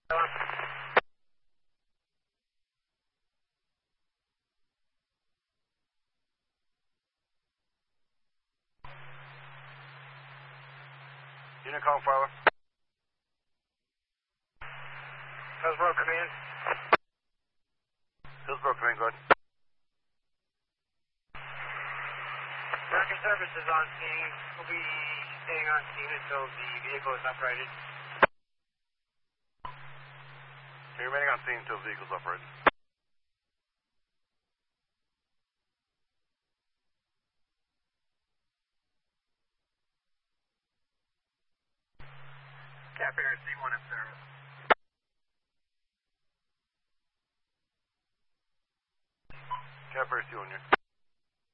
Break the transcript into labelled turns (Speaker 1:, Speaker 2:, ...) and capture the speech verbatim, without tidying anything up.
Speaker 1: Unit calling Filer.
Speaker 2: Hillsborough, come in.
Speaker 1: Hillsborough, come in, go ahead.
Speaker 2: American Service is on scene. We'll be staying on scene until the vehicle is uprighted.
Speaker 1: You're remaining on scene until the vehicle's uprighted.
Speaker 2: Cap Air C one in service.
Speaker 1: Cap Air C one, you're.